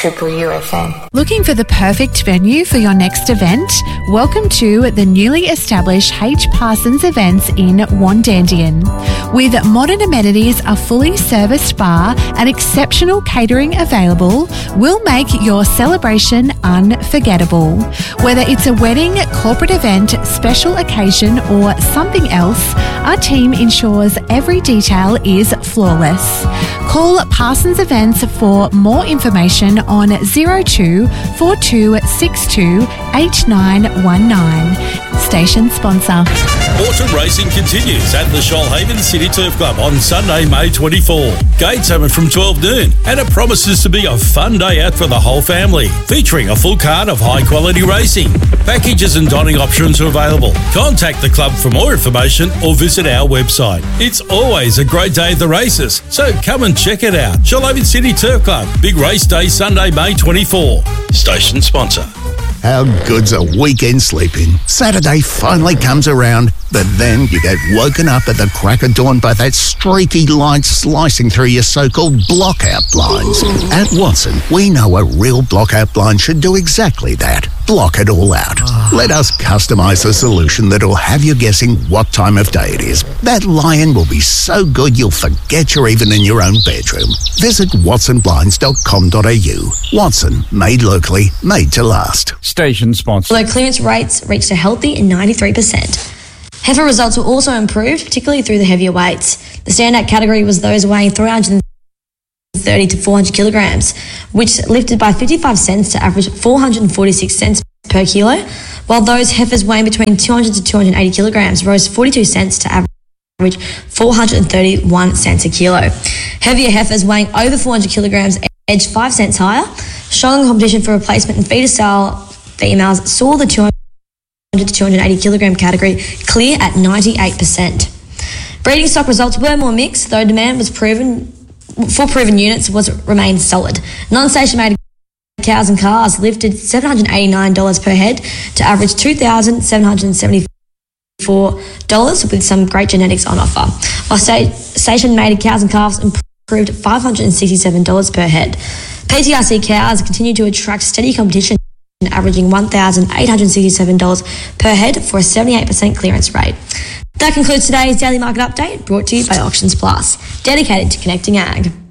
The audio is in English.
Triple UFM. Looking for the perfect venue for your next event? Welcome to the newly established H. Parsons Events in Wandandian. With modern amenities, a fully serviced bar and exceptional catering available, we'll make your celebration unforgettable. Whether it's a wedding, corporate event, special occasion or something else, our team ensures every detail is flawless. Call Parsons Events for more information on 02 4262 8919. Station sponsor. Autumn racing continues at the Shoalhaven City Turf Club on Sunday, May 24. Gates open from 12 noon and it promises to be a fun day out for the whole family, featuring a full card of high-quality racing. Packages and dining options are available. Contact the club for more information or visit our website. It's always a great day at the races, so come and check it out. Shoalhaven City Turf Club, big race day Sunday, May 24. Station sponsor. How good's a weekend sleeping? Saturday finally comes around, but then you get woken up at the crack of dawn by that streaky light slicing through your so-called blockout blinds. At Watson, we know a real blockout blind should do exactly that. Block it all out. Let us customise a solution that'll have you guessing what time of day it is. That lion will be so good you'll forget you're even in your own bedroom. Visit watsonblinds.com.au. Watson, made locally, made to last. Station sponsor. Although clearance rates reached a healthy 93%. Heifer results were also improved, particularly through the heavier weights. The standout category was those weighing 330 to 400 kilograms, which lifted by 55 cents to average 446 cents per kilo, while those heifers weighing between 200 to 280 kilograms rose 42 cents to average 431 cents a kilo. Heavier heifers weighing over 400 kilograms edged 5 cents higher. Strong competition for replacement and feeder style females saw the 200 to 280 kilogram category clear at 98%. Breeding stock results were more mixed, though demand was proven units remained solid. Non-station mated cows and calves lifted $789 per head to average $2,774 with some great genetics on offer, while station mated cows and calves improved $567 per head. PTRC cows continue to attract steady competition, averaging $1,867 per head for a 78% clearance rate. That concludes today's Daily Market Update, brought to you by Auctions Plus, dedicated to connecting ag.